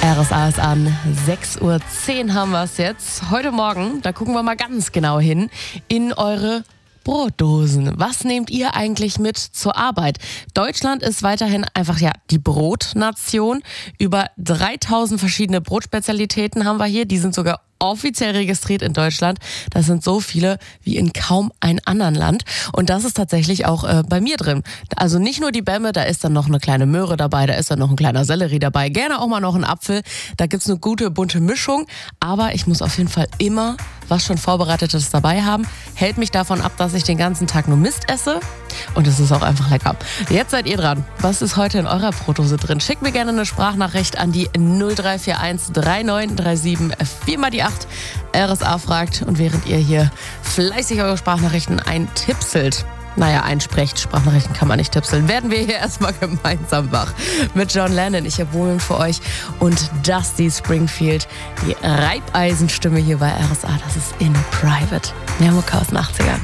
RSA ist an, 6:10 Uhr haben wir es jetzt. Heute Morgen, da gucken wir mal ganz genau hin in eure Brotdosen. Was nehmt ihr eigentlich mit zur Arbeit? Deutschland ist weiterhin einfach die Brotnation. Über 3000 verschiedene Brotspezialitäten haben wir hier. Die sind sogar offiziell registriert in Deutschland. Das sind so viele wie in kaum einem anderen Land. Und das ist tatsächlich auch bei mir drin. Also nicht nur die Bämme, da ist dann noch eine kleine Möhre dabei, da ist dann noch ein kleiner Sellerie dabei, gerne auch mal noch ein Apfel. Da gibt's eine gute, bunte Mischung. Aber ich muss auf jeden Fall immer was schon Vorbereitetes dabei haben. Hält mich davon ab, dass ich den ganzen Tag nur Mist esse. Und es ist auch einfach lecker. Jetzt seid ihr dran. Was ist heute in eurer Brotdose drin? Schickt mir gerne eine Sprachnachricht an die 0341 3937 4 mal die 8. RSA fragt. Und während ihr hier fleißig eure Sprachnachrichten eintipselt, einsprecht, Sprachnachrichten kann man nicht tipseln, werden wir hier erstmal gemeinsam wach. Mit John Lennon, ich habe Woman für euch, und Dusty Springfield, die Reibeisenstimme hier bei RSA, das ist In Private. Mehr Mucke aus den 80ern.